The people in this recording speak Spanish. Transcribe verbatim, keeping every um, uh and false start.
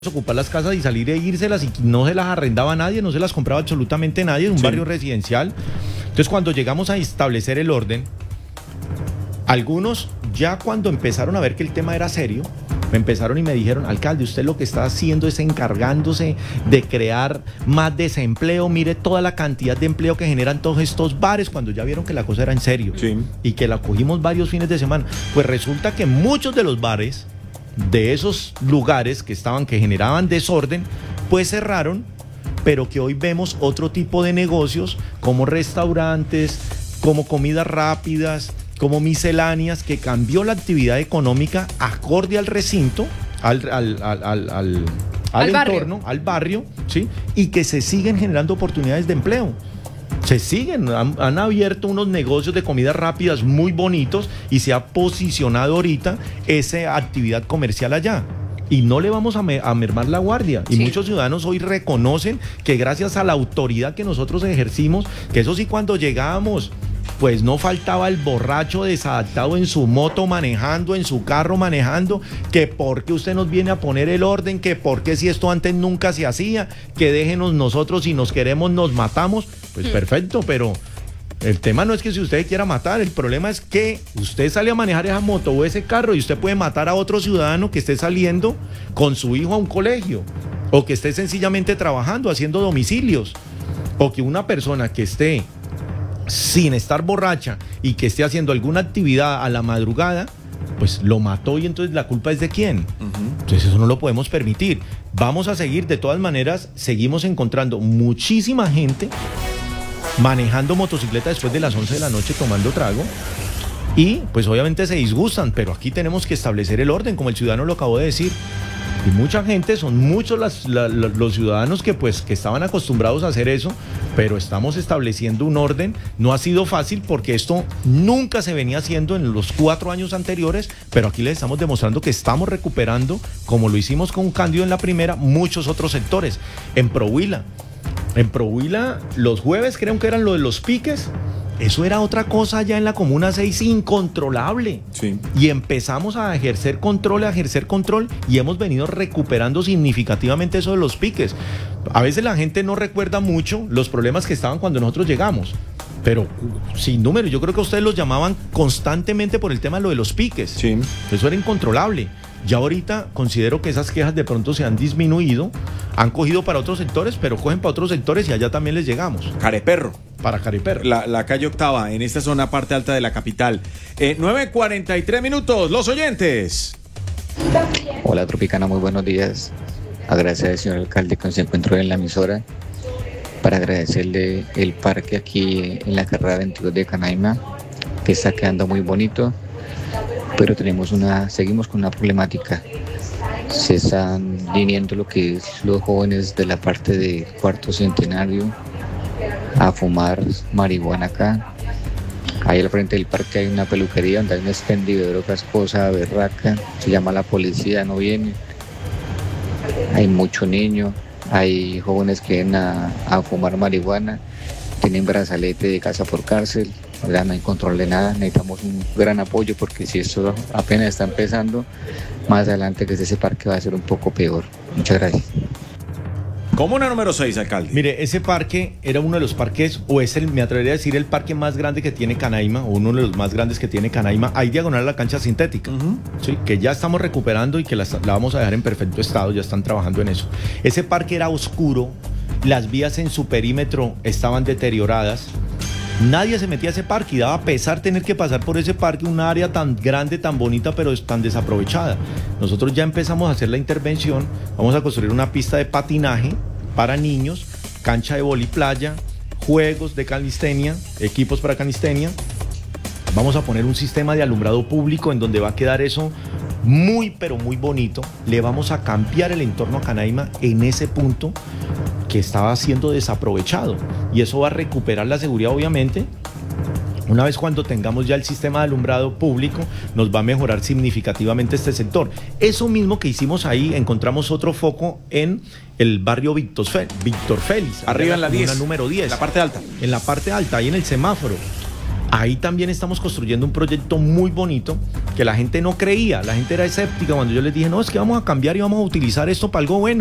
ocupar las casas y salir e írselas, y no se las arrendaba a nadie, no se las compraba absolutamente nadie, en un sí. barrio residencial. Entonces, cuando llegamos a establecer el orden, algunos ya cuando empezaron a ver que el tema era serio, me empezaron y me dijeron: alcalde, usted lo que está haciendo es encargándose de crear más desempleo, mire toda la cantidad de empleo que generan todos estos bares, cuando ya vieron que la cosa era en serio sí. y que la cogimos varios fines de semana. Pues resulta que muchos de los bares de esos lugares que estaban, que generaban desorden, pues cerraron, pero que hoy vemos otro tipo de negocios como restaurantes, como comidas rápidas, como misceláneas, que cambió la actividad económica acorde al recinto, al, al, al, al, al, al, al entorno, barrio. al barrio, ¿sí? Y que se siguen generando oportunidades de empleo. Se siguen, han, han abierto unos negocios de comidas rápidas muy bonitos y se ha posicionado ahorita esa actividad comercial allá. Y no le vamos a, me, a mermar la guardia. Y sí. muchos ciudadanos hoy reconocen que gracias a la autoridad que nosotros ejercimos, que eso sí, cuando llegábamos, pues no faltaba el borracho desadaptado en su moto manejando, en su carro manejando, que por qué usted nos viene a poner el orden, que por qué si esto antes nunca se hacía, que déjenos nosotros, si nos queremos nos matamos. Pues mm. perfecto, pero el tema no es que si usted quiera matar, el problema es que usted sale a manejar esa moto o ese carro y usted puede matar a otro ciudadano que esté saliendo con su hijo a un colegio, o que esté sencillamente trabajando, haciendo domicilios, o que una persona que esté sin estar borracha y que esté haciendo alguna actividad a la madrugada, pues lo mató, y entonces la culpa es de quién. Uh-huh. Entonces eso no lo podemos permitir. Vamos a seguir, de todas maneras, seguimos encontrando muchísima gente manejando motocicleta después de las once de la noche tomando trago, y pues obviamente se disgustan, pero aquí tenemos que establecer el orden, como el ciudadano lo acabó de decir. Y mucha gente, son muchos las, la, la, los ciudadanos que pues que estaban acostumbrados a hacer eso, pero estamos estableciendo un orden. No ha sido fácil porque esto nunca se venía haciendo en los cuatro años anteriores, pero aquí les estamos demostrando que estamos recuperando, como lo hicimos con Cándido en la primera, muchos otros sectores. En Prohuila, en Prohuila los jueves creo que eran lo de los piques. Eso era otra cosa allá en la Comuna seis, incontrolable. Sí. Y empezamos a ejercer control, a ejercer control, y hemos venido recuperando significativamente eso de los piques. A veces la gente no recuerda mucho los problemas que estaban cuando nosotros llegamos, pero sin número, yo creo que ustedes los llamaban constantemente por el tema de lo de los piques. Sí. Eso era incontrolable. Ya ahorita considero que esas quejas de pronto se han disminuido, han cogido para otros sectores, pero cogen para otros sectores y allá también les llegamos. Careperro. Para Careperro. La, la calle Octava, en esta zona parte alta de la capital. Eh, nueve cuarenta y tres minutos, los oyentes. Hola Tropicana, muy buenos días. Agradecer al señor alcalde que se encuentra en la emisora, para agradecerle el parque aquí en la carrera veintidós de Canaima, que está quedando muy bonito. Pero tenemos una, seguimos con una problemática. Se están viniendo lo que es los jóvenes de la parte de Cuarto Centenario a fumar marihuana acá. Ahí al frente del parque hay una peluquería donde hay un expendio de drogas, cosa berraca. Se llama la policía, no viene. Hay mucho niño, hay jóvenes que vienen a, a fumar marihuana, tienen brazalete de casa por cárcel. Ya no hay control de nada, necesitamos un gran apoyo, porque si esto apenas está empezando, más adelante que ese parque va a ser un poco peor. Muchas gracias. Comuna número seis, alcalde. Mire, ese parque era uno de los parques, o es el, me atrevería a decir, el parque más grande que tiene Canaima, o uno de los más grandes que tiene Canaima, ahí diagonal a la cancha sintética, uh-huh. ¿sí? Que ya estamos recuperando y que la, la vamos a dejar en perfecto estado, ya están trabajando en eso. Ese parque era oscuro, las vías en su perímetro estaban deterioradas. Nadie se metía a ese parque y daba pesar tener que pasar por ese parque, una área tan grande, tan bonita, pero tan desaprovechada. Nosotros ya empezamos a hacer la intervención, vamos a construir una pista de patinaje para niños, cancha de voliplaya, juegos de calistenia, equipos para calistenia. Vamos a poner un sistema de alumbrado público en donde va a quedar eso muy, pero muy bonito. Le vamos a cambiar el entorno a Canaima en ese punto que estaba siendo desaprovechado, y eso va a recuperar la seguridad, obviamente. Una vez cuando tengamos ya el sistema de alumbrado público, nos va a mejorar significativamente este sector. Eso mismo que hicimos ahí, encontramos otro foco en el barrio Víctor Félix, arriba en la diez, número diez, en la parte alta. En la parte alta, ahí en el semáforo. Ahí también estamos construyendo un proyecto muy bonito que la gente no creía, la gente era escéptica cuando yo les dije, no, es que vamos a cambiar y vamos a utilizar esto para algo bueno.